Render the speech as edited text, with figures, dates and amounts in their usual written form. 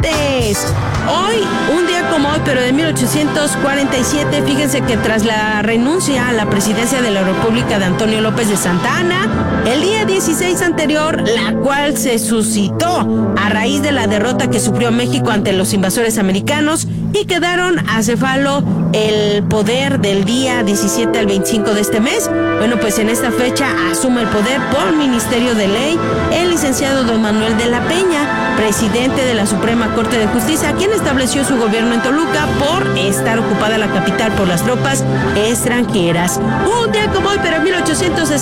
martes. Hoy, un día como hoy, pero de 1847, fíjense que tras la renuncia a la presidencia de la República de Antonio López de Santa Anna, el día 16 anterior, la cual se suscitó a raíz de la derrota que sufrió México ante los invasores americanos y quedaron a cefalo el poder del día 17 al 25 de este mes. Bueno, pues en esta fecha asume el poder por Ministerio de Ley el licenciado don Manuel de la Peña, presidente de la Suprema Corte de Justicia, quien estableció su gobierno en Toluca por estar ocupada la capital por las tropas extranjeras. Un día como hoy, pero en 1860